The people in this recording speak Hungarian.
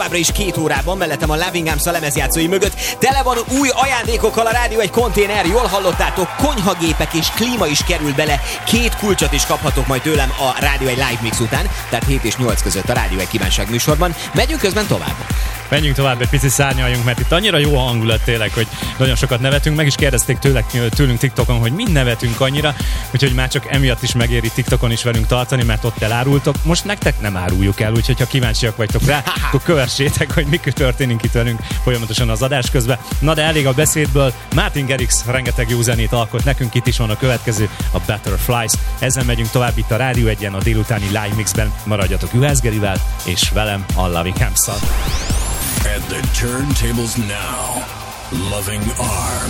Továbbra is 2 órában mellettem a Loving Arms a lemezjátszói mögött. Tele van új ajándékokkal a rádió, egy konténer, jól hallottátok, konyhagépek és klíma is kerül bele. 2 kulcsot is kaphatok majd tőlem a rádió egy live mix után, tehát 7 és 8 között a rádió egy kívánság műsorban. Megyünk közben tovább. Menjünk tovább, egy picit szárnyaljunk, mert itt annyira jó a hangulat tényleg, hogy nagyon sokat nevetünk. Meg is kérdezték tőlünk TikTokon, hogy mind nevetünk annyira, úgyhogy már csak emiatt is megéri TikTokon is velünk tartani, mert ott elárultok. Most nektek nem áruljuk el, úgyhogy ha kíváncsiak vagytok rá, akkor kövessétek, hogy mi történik itt velünk folyamatosan az adás közben. Na de elég a beszédből. Martin Garrix rengeteg jó zenét alkot, nekünk itt is van a következő, a Butterflies. Ezzel megyünk tovább itt a Rádió Egyen a délutáni live mixben. Maradjatok Juhász Gerivel és velem a Loving Arms-szal. At the turntables now, Loving Arms.